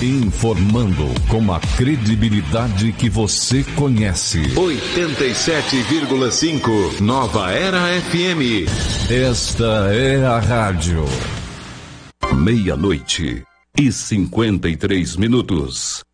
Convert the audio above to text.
Informando com a credibilidade que você conhece. 87,5 Nova Era FM. Esta é a rádio. 00:53.